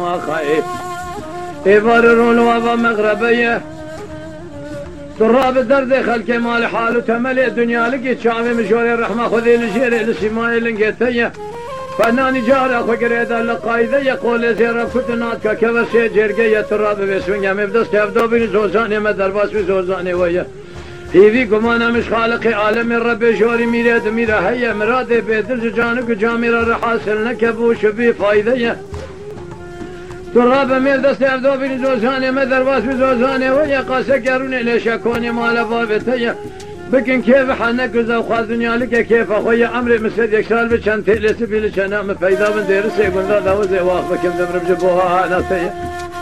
وخير يبررون وابا مغربيه تراب الدرد خلق مال حال وتملي الدنيا لقيت شعبي مشوري الرحمة خذي لشيري لسماي لنقيتيه فناني جاري اخو قريدا لقايده يقول زيرا كتناتك كبسي جرقية تراب بسوينيا مبدس كيفدو بني زوزاني مدرباس بزوزاني ويا هيفي كمانا مش خالقي عالم ربي جوري ميراد ميرا هيا مرادي بيدل جانك جاميرا رحاسل نكبوش بي فايدة تراب مبدس كيفدو بني زوزاني مدرباس بزوزاني ويا قاسا قروني ليش اكوني مال بابتيا بكن كيف حنك وخاذ دنيا لك كيف اخويا عمري مسد يكسال بشان تلس بيلش انا مفيدا من دير سيقول ذا وزي واخ بكم دمر بجبوها ناسيه